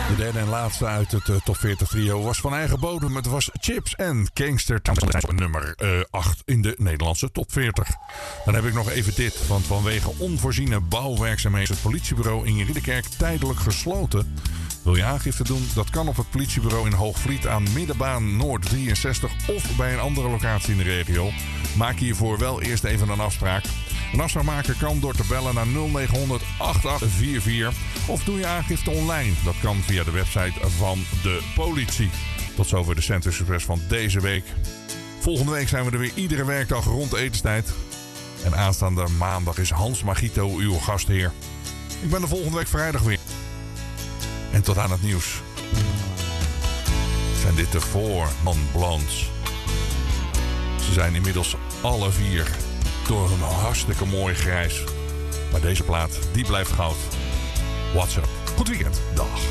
De derde en laatste uit het top 40 trio was van eigen bodem. Het was Chips en Gangster. Nummer 8 in de Nederlandse top 40. Dan heb ik nog even dit. Want vanwege onvoorziene bouwwerkzaamheden is het politiebureau in Ridderkerk tijdelijk gesloten. Wil je aangifte doen? Dat kan op het politiebureau in Hoogvliet aan Middenbaan Noord 63 of bij een andere locatie in de regio. Maak hiervoor wel eerst even een afspraak. Een afspraak maken kan door te bellen naar 0900 8844 of doe je aangifte online. Dat kan via de website van de politie. Tot zover de Centus Express van deze week. Volgende week zijn we er weer iedere werkdag rond etenstijd. En aanstaande maandag is Hans Magito uw gastheer. Ik ben er volgende week vrijdag weer. En tot aan het nieuws. Zijn dit de 4 Non-Blondes. Ze zijn inmiddels alle 4 door een hartstikke mooi grijs. Maar deze plaat, die blijft goud. What's up? Goed weekend. Dag.